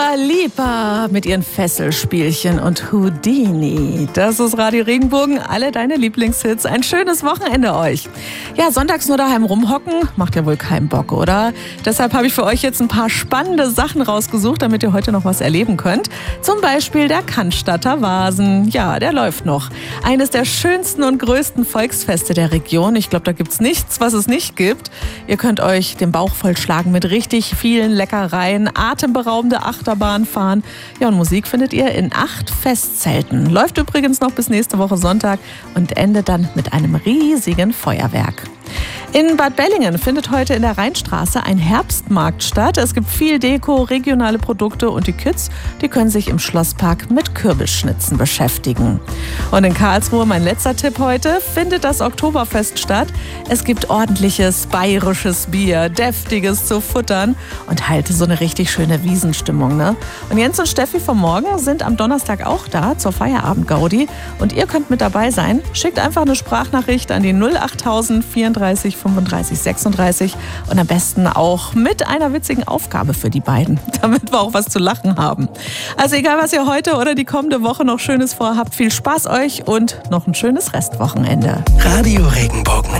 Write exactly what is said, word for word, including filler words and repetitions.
Dua Lipa mit ihren Fesselspielchen und Houdini. Das ist Radio Regenbogen, alle deine Lieblingshits. Ein schönes Wochenende euch. Ja, sonntags nur daheim rumhocken, macht ja wohl keinen Bock, oder? Deshalb habe ich für euch jetzt ein paar spannende Sachen rausgesucht, damit ihr heute noch was erleben könnt. Zum Beispiel der Cannstatter Vasen. Ja, der läuft noch. Eines der schönsten und größten Volksfeste der Region. Ich glaube, da gibt's nichts, was es nicht gibt. Ihr könnt euch den Bauch vollschlagen mit richtig vielen Leckereien, atemberaubende Achterbahn fahren. Ja, und Musik findet ihr in acht Festzelten. Läuft übrigens noch bis nächste Woche Sonntag und endet dann mit einem riesigen Feuerwerk. In Bad Bellingen findet heute in der Rheinstraße ein Herbstmarkt statt. Es gibt viel Deko, regionale Produkte und die Kids, die können sich im Schlosspark mit Kürbisschnitzen beschäftigen. Und in Karlsruhe, mein letzter Tipp heute, findet das Oktoberfest statt. Es gibt ordentliches bayerisches Bier, deftiges zu futtern und halt so eine richtig schöne Wiesenstimmung, ne? Und Jens und Steffi vom Morgen sind am Donnerstag auch da zur Feierabend-Gaudi und ihr könnt mit dabei sein. Schickt einfach eine Sprachnachricht an die null achttausend vierunddreißig fünfunddreißig sechsunddreißig und am besten auch mit einer witzigen Aufgabe für die beiden, damit wir auch was zu lachen haben. Also egal, was ihr heute oder die kommende Woche noch Schönes vorhabt, viel Spaß euch und noch ein schönes Restwochenende. Radio Regenbogen.